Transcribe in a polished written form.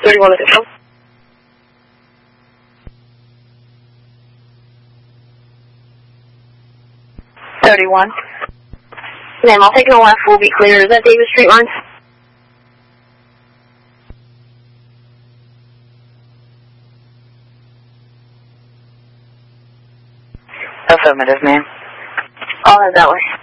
31 official. 31. Ma'am, I'll take a left. We'll be clear. Is that Davis Street line? Affirmative, ma'am. I'll head that way.